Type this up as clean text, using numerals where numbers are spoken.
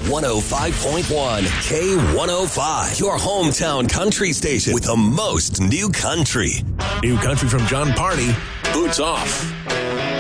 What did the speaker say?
105.1 K105, your hometown country station with the most new country. New country from John Party, Boots Off.